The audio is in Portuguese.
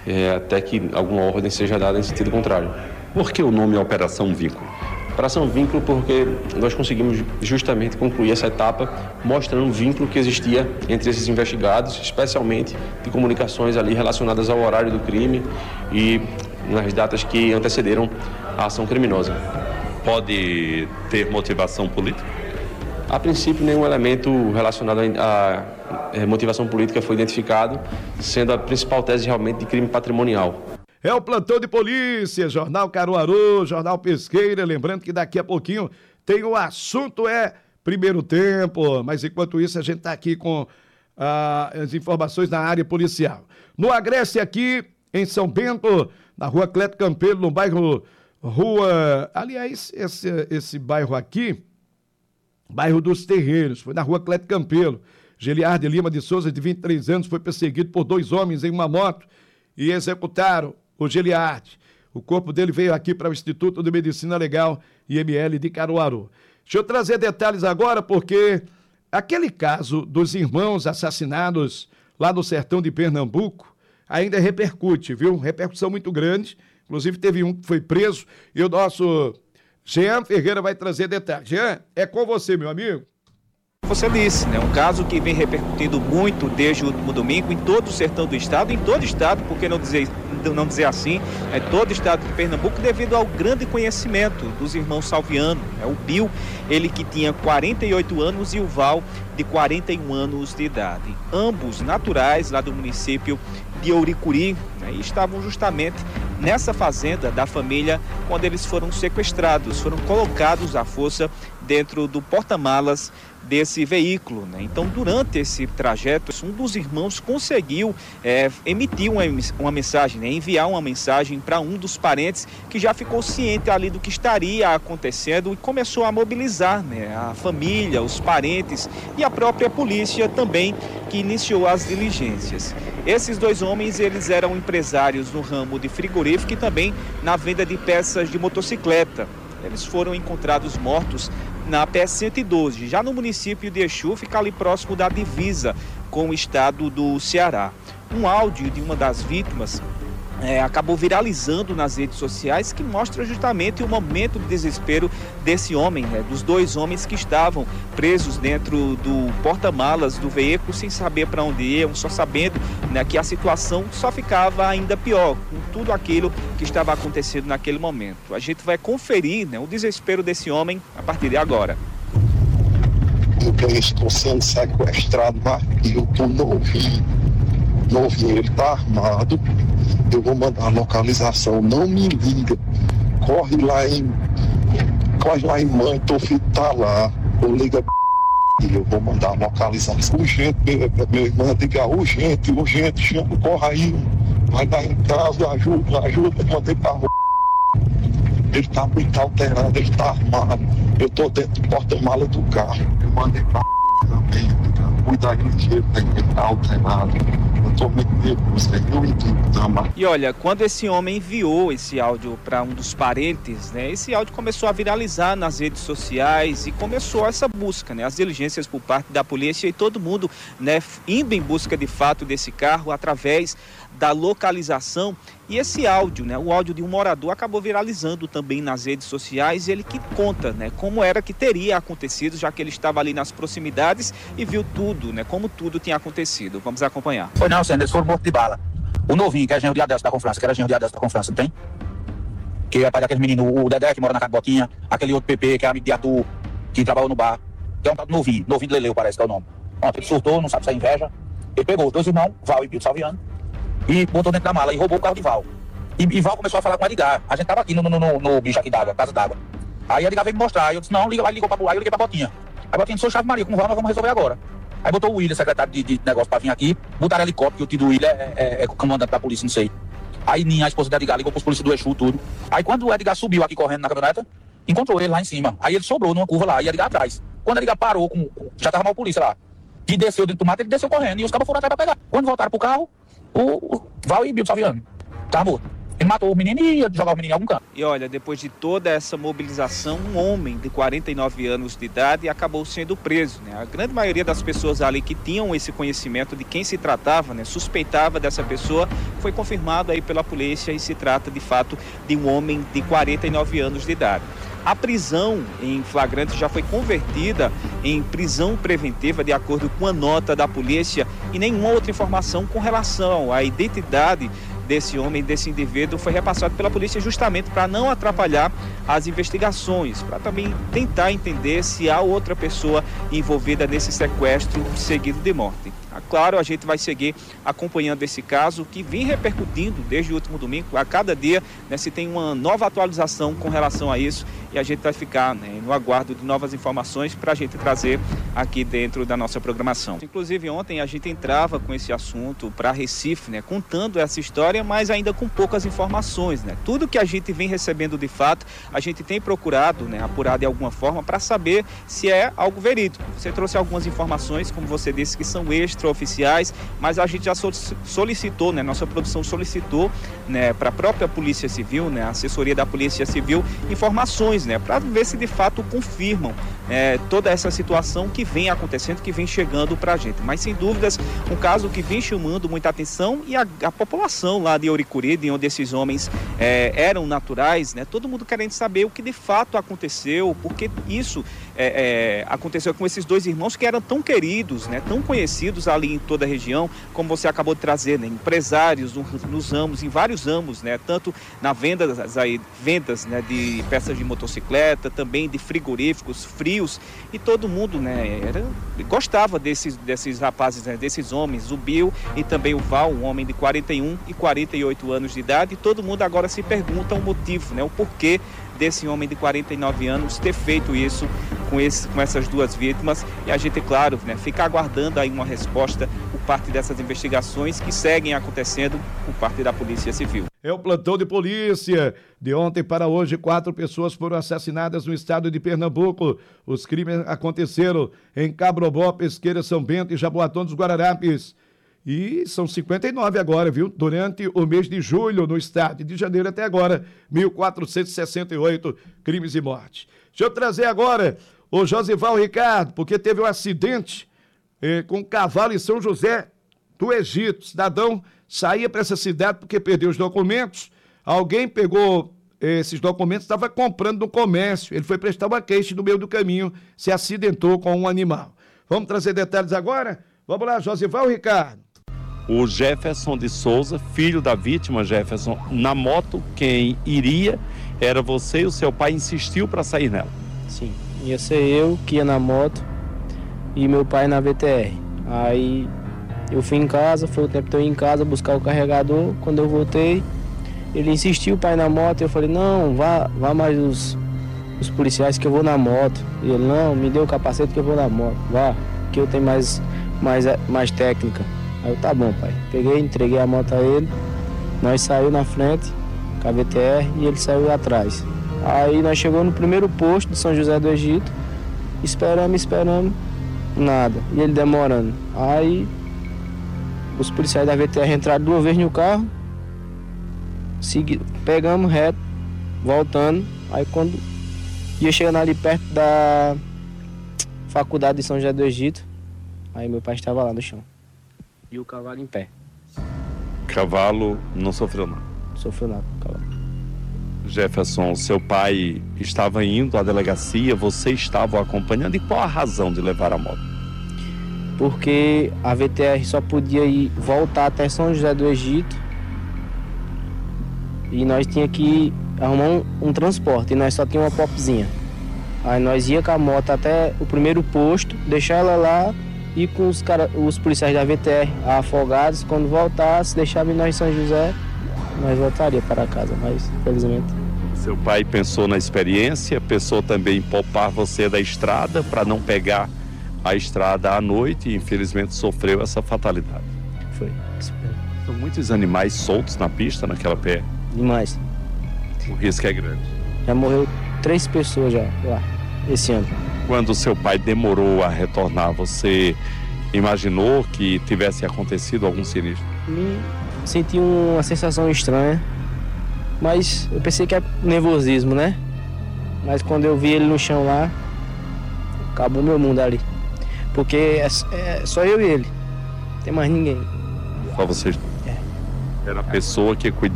até que alguma ordem seja dada em sentido contrário. Por que o nome é Operação Vínculo? Operação Vínculo porque nós conseguimos justamente concluir essa etapa mostrando o vínculo que existia entre esses investigados, especialmente de comunicações ali relacionadas ao horário do crime e nas datas que antecederam a ação criminosa. Pode ter motivação política? A princípio, nenhum elemento relacionado à motivação política foi identificado, sendo a principal tese realmente de crime patrimonial. É o Plantão de Polícia, Jornal Caruaru, Jornal Pesqueira. Lembrando que daqui a pouquinho tem o assunto primeiro tempo, mas enquanto isso a gente está aqui com as informações na área policial. No Agreste aqui em São Bento, na rua Cleto Campelo, no bairro aliás, esse bairro aqui, bairro dos Terreiros, foi na rua Cleto Campelo. Geliardo Lima de Souza, de 23 anos, foi perseguido por 2 homens em uma moto e executaram o Geliardo. O corpo dele veio aqui para o Instituto de Medicina Legal, IML de Caruaru. Deixa eu trazer detalhes agora, porque aquele caso dos irmãos assassinados lá no sertão de Pernambuco ainda repercute, viu? Repercussão muito grande. Inclusive teve um que foi preso e o nosso Jean Ferreira vai trazer detalhes. Jean, é com você, meu amigo. Você disse, né? Um caso que vem repercutindo muito desde o último domingo em todo o sertão do estado, em todo o estado, por que não dizer assim, todo o estado de Pernambuco, devido ao grande conhecimento dos irmãos Salviano. O Bill, ele que tinha 48 anos e o Val, de 41 anos de idade. Ambos naturais lá do município de Ouricuri, né? E estavam justamente nessa fazenda da família quando eles foram sequestrados, foram colocados à força dentro do porta-malas desse veículo, né? Então, durante esse trajeto, um dos irmãos conseguiu emitir uma mensagem, né? Enviar uma mensagem para um dos parentes que já ficou ciente ali do que estaria acontecendo e começou a mobilizar, né? A família, os parentes e a própria polícia também, que iniciou as diligências. Esses 2 homens, eles eram empresários no ramo de frigorífico e também na venda de peças de motocicleta. Eles foram encontrados mortos na PS-112, já no município de Exu, fica ali próximo da divisa com o estado do Ceará. Um áudio de uma das vítimas acabou viralizando nas redes sociais, que mostra justamente o momento de desespero desse homem, né, dos 2 homens que estavam presos dentro do porta-malas do veículo, sem saber para onde iam, só sabendo, né, que a situação só ficava ainda pior, com tudo aquilo que estava acontecendo naquele momento. A gente vai conferir, né, o desespero desse homem a partir de agora. Eu estou sendo sequestrado, mas eu estou novinho, ele está armado. Eu vou mandar a localização, não me liga. Corre lá em mãe, teu filho tá lá. Eu ligo e eu vou mandar a localização. Urgente, meu irmão, diga urgente, chama, corre aí. Vai dar em casa, ajuda, mandei pra rua. Ele tá muito alterado, ele tá armado. Eu tô dentro do porta-mala do carro. Eu mandei pra também, cuida aí ligeiro, ele tá alterado. E olha, quando esse homem enviou esse áudio para um dos parentes, né, esse áudio começou a viralizar nas redes sociais e começou essa busca, né, as diligências por parte da polícia e todo mundo, né, indo em busca de fato desse carro através da localização. E esse áudio, né, o áudio de um morador, acabou viralizando também nas redes sociais, ele que conta, né, como era que teria acontecido, já que ele estava ali nas proximidades e viu tudo, né, como tudo tinha acontecido. Vamos acompanhar. Foi não, Sanders, foram mortos de bala. O novinho, que é genro de Adelso da Confrança, não tem? Que é pai daquele menino, o Dedé, que mora na casa de Botinha, aquele outro PP, que é amigo de Arthur, que trabalhou no bar, que é um tal novinho de Leleu, parece que é o nome. Ontem ele surtou, não sabe se é inveja, ele pegou 2 irmãos, Val e Bill Salviano, e botou dentro da mala e roubou o carro de Val. E Val começou a falar com o Edgar. A gente tava aqui no bicho aqui d'água, casa d'água. Aí Edgar veio me mostrar. Aí eu disse, não, ligou pra Boa, eu liguei pra Botinha. Aí Botinha disse, sou Chave Maria, como Val, nós vamos resolver agora. Aí botou o William, secretário de negócio, pra vir aqui. Botaram helicóptero, que o tio do William é comandante da polícia, não sei. Aí Ninha, a esposa do Edgar, ligou pros polícias do Exu, tudo. Aí quando o Edgar subiu aqui correndo na caminhoneta, encontrou ele lá em cima. Aí ele sobrou numa curva lá, e Edgar atrás. Quando Edgar parou, já tava mal a polícia lá. E desceu dentro do mato, ele desceu correndo. E os cabos foram atrás pra pegar. Quando voltaram pro carro, o Val e Bill Salviano. Tá morto. matou o menino e ia jogar o menino em algum canto. E olha, depois de toda essa mobilização, um homem de 49 anos de idade acabou sendo preso, né? A grande maioria das pessoas ali que tinham esse conhecimento de quem se tratava, né, suspeitava dessa pessoa, foi confirmado aí pela polícia e se trata de fato de um homem de 49 anos de idade. A prisão em flagrante já foi convertida em prisão preventiva de acordo com a nota da polícia e nenhuma outra informação com relação à identidade desse homem, desse indivíduo, foi repassado pela polícia justamente para não atrapalhar as investigações, para também tentar entender se há outra pessoa envolvida nesse sequestro seguido de morte. Claro, a gente vai seguir acompanhando esse caso que vem repercutindo desde o último domingo. A cada dia, né, se tem uma nova atualização com relação a isso e a gente vai ficar, né, no aguardo de novas informações para a gente trazer aqui dentro da nossa programação. Inclusive ontem a gente entrava com esse assunto para Recife, né, contando essa história, mas ainda com poucas informações, né? Tudo que a gente vem recebendo de fato, a gente tem procurado, né, apurar de alguma forma para saber se é algo verídico. Você trouxe algumas informações, como você disse, que são extraoficiais, mas a gente já solicitou, né, nossa produção solicitou, né, para a própria Polícia Civil, né, a assessoria da Polícia Civil, informações, né, para ver se de fato confirmam toda essa situação que vem acontecendo, que vem chegando para a gente. Mas sem dúvidas, um caso que vem chamando muita atenção e a população lá de Ouricuri, de onde esses homens eram naturais, né, todo mundo querendo saber o que de fato aconteceu, porque isso aconteceu com esses dois irmãos que eram tão queridos, né, tão conhecidos ali em toda a região, como você acabou de trazer, né, empresários nos ramos, em vários ramos, né, tanto na vendas, né, de peças de motocicleta, também de frigoríficos, frios, e todo mundo, né, gostava desses rapazes, né, desses homens, o Bill e também o Val, um homem de 41 e 48 anos de idade, e todo mundo agora se pergunta o motivo, né, o porquê desse homem de 49 anos ter feito isso com essas duas vítimas, e a gente, claro, né, fica aguardando aí uma resposta por parte dessas investigações que seguem acontecendo por parte da Polícia Civil. É o plantão de polícia. De ontem para hoje, 4 pessoas foram assassinadas no estado de Pernambuco. Os crimes aconteceram em Cabrobó, Pesqueira, São Bento e Jaboatão dos Guararapes. E são 59 agora, viu? Durante o mês de julho, no estado de janeiro até agora, 1.468 crimes e mortes. Deixa eu trazer agora o Josival Ricardo, porque teve um acidente com um cavalo em São José do Egito. O cidadão saía para essa cidade porque perdeu os documentos. Alguém pegou esses documentos, estava comprando no comércio. Ele foi prestar uma queixa no meio do caminho, se acidentou com um animal. Vamos trazer detalhes agora? Vamos lá, Josival Ricardo. O Jefferson de Souza, filho da vítima, Jefferson, na moto, quem iria era você e o seu pai insistiu para sair nela. Sim, ia ser eu que ia na moto e meu pai na VTR. Aí eu fui em casa, foi o tempo que eu ia em casa buscar o carregador. Quando eu voltei, ele insistiu para ir na moto. Eu falei, não, vá mais os policiais que eu vou na moto. E ele, não, me dê o capacete que eu vou na moto. Vá, que eu tenho mais técnica. Aí eu, tá bom, pai. Peguei, entreguei a moto a ele. Nós saímos na frente com a VTR e ele saiu atrás. Aí nós chegamos no primeiro posto de São José do Egito. Esperamos, nada. E ele demorando. Aí os policiais da VTR entraram 2 vezes no carro. Pegamos reto, voltando. Aí quando ia chegando ali perto da faculdade de São José do Egito, aí meu pai estava lá no chão. E o cavalo em pé. Cavalo não sofreu nada? Sofreu nada, cavalo. Jefferson, seu pai estava indo à delegacia, você estava acompanhando, e qual a razão de levar a moto? Porque a VTR só podia voltar até São José do Egito e nós tínhamos que arrumar um transporte, e nós só tínhamos uma popzinha. Aí nós ia com a moto até o primeiro posto, deixar ela lá e com os policiais da VTR afogados, quando voltasse, deixava nós em São José, nós voltaria para casa, mas infelizmente. Seu pai pensou na experiência, pensou também em poupar você da estrada para não pegar a estrada à noite e infelizmente sofreu essa fatalidade. Foi. São muitos animais soltos na pista naquela pé. Demais. O risco é grande. Já morreu 3 pessoas já lá, esse ano. Quando seu pai demorou a retornar, você imaginou que tivesse acontecido algum sinistro? Senti uma sensação estranha, Mas eu pensei que é nervosismo, né? Mas quando eu vi ele no chão lá, acabou meu mundo ali. Porque é só eu e ele, não tem mais ninguém. Só vocês. Era a pessoa que cuidava.